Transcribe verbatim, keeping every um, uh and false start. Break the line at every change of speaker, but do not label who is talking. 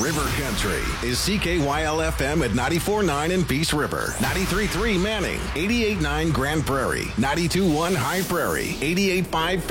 River Country is C K Y L F M at ninety-four point nine in Peace River, ninety-three point three Manning, eighty-eight point nine Grand Prairie, ninety-two point one High Prairie, eighty-eight point five